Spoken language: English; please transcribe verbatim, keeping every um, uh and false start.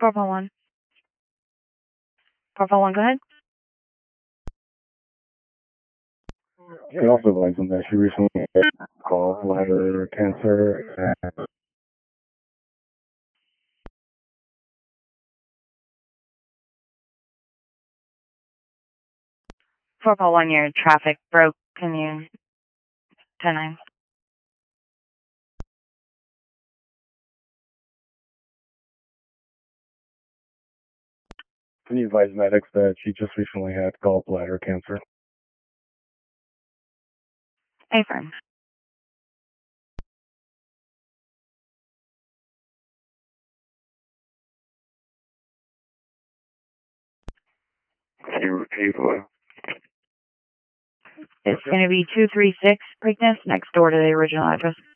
Purple one. Purple one, go ahead. You can also advise them that she recently had gallbladder cancer. And Purple one, your traffic broke. Can you ten nine? can you advise medics that she just recently had gallbladder cancer? A-firm. Can you repeat what? It's going to be two three six Preakness, next door to the original address.